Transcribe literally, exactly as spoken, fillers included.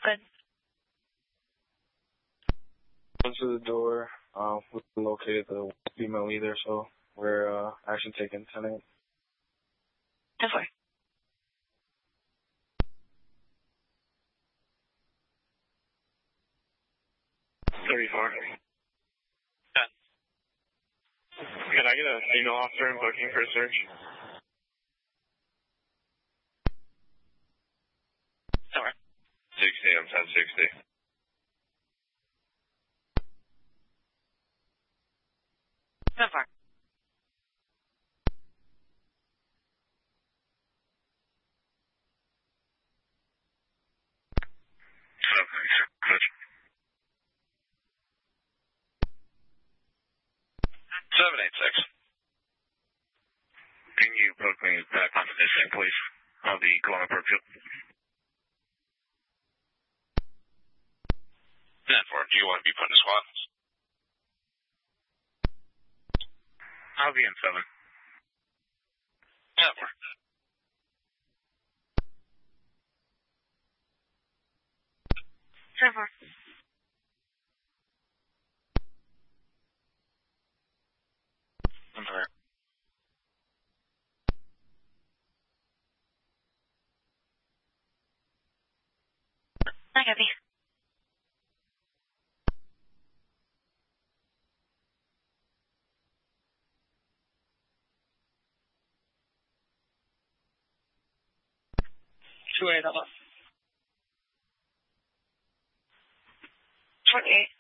Good. Into the door. Um, we located the female leader, so we're uh, action taking tonight. ten four. thirty-four. ten. Can I get a female officer in booking for a search? Somewhere. sixty, I'm ten sixty. ten four. seven eight six. Can you book me back on the missing, please? On the Kelowna Brookfield. ten four, do you want to be put in a squad? I'll be in seven. ten four. ten four. ten four. I copy. two eight, hello. twenty-eight.